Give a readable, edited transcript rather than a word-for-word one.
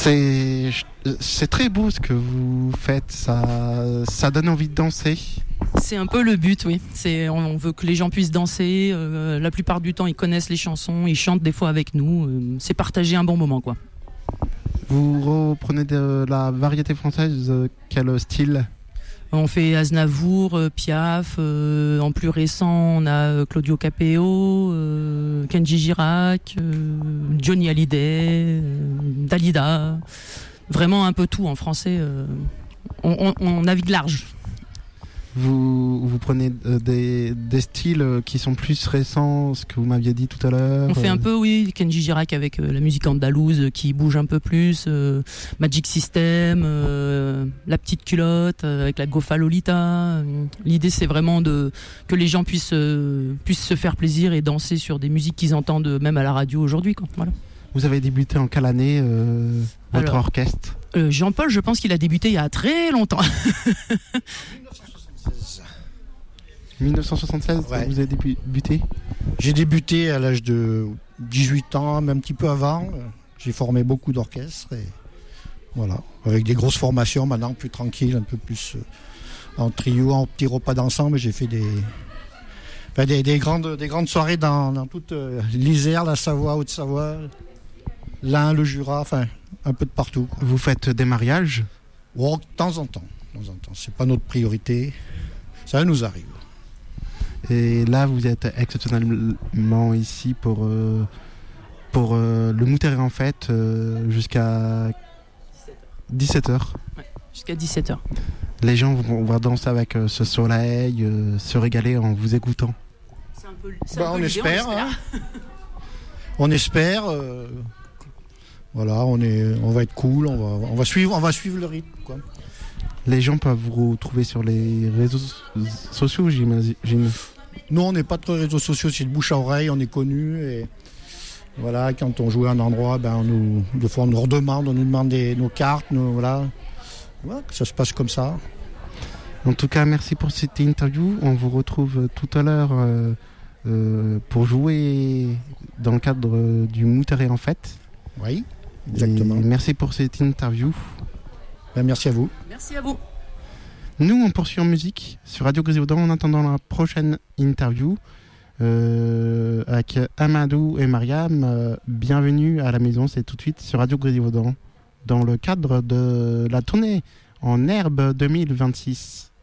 C'est très beau ce que vous faites, ça donne envie de danser. C'est un peu le but, oui. On veut que les gens puissent danser. La plupart du temps, ils connaissent les chansons, ils chantent des fois avec nous. C'est partager un bon moment, quoi. Vous reprenez de la variété française, quel style ? On fait Aznavour, Piaf. En plus récent, on a Claudio Capeo, Kenji Girac, Johnny Hallyday, Dalida. Vraiment un peu tout en français. On navigue large. Vous prenez des styles qui sont plus récents, ce que vous m'aviez dit tout à l'heure. On fait un peu, oui, Kenji Girac avec la musique andalouse qui bouge un peu plus, Magic System, La Petite Culotte avec la Gofa Lolita. L'idée, c'est vraiment que les gens puissent se faire plaisir et danser sur des musiques qu'ils entendent même à la radio aujourd'hui, quoi. Voilà. Vous avez débuté en quelle année votre orchestre ? Jean-Paul, je pense qu'il a débuté il y a très longtemps. 1976, ouais. Vous avez débuté ? J'ai débuté à l'âge de 18 ans, même un petit peu avant. J'ai formé beaucoup d'orchestres. Et voilà, avec des grosses formations, maintenant plus tranquille, un peu plus en trio, en petits repas d'ensemble. J'ai fait des grandes soirées dans toute l'Isère, la Savoie, Haute-Savoie, l'Ain, le Jura, enfin un peu de partout, quoi. Vous faites des mariages ? Oh, de temps en temps. C'est pas notre priorité. Ça nous arrive. Et là, vous êtes exceptionnellement ici pour le Mouterré en fête jusqu'à 17h. Ouais, jusqu'à 17h. Les gens vont danser avec ce soleil, se régaler en vous écoutant. C'est un peu, on espère. Hein. On espère. Voilà, on va être cool, on va suivre le rythme, quoi. Les gens peuvent vous retrouver sur les réseaux sociaux, j'imagine. Nous, on n'est pas très réseaux sociaux, c'est de bouche à oreille, on est connus. Et voilà, quand on joue à un endroit, des fois on nous redemande, on nous demande nos cartes, voilà, que ça se passe comme ça. En tout cas, merci pour cette interview. On vous retrouve tout à l'heure pour jouer dans le cadre du Mouterré en fête. Oui, exactement. Et merci pour cette interview. Merci à vous. Merci à vous. Nous, on poursuit en musique sur Radio Grisaudan en attendant la prochaine interview avec Amadou et Mariam. Bienvenue à la maison, c'est tout de suite sur Radio Grisaudan dans le cadre de la tournée en herbe 2026.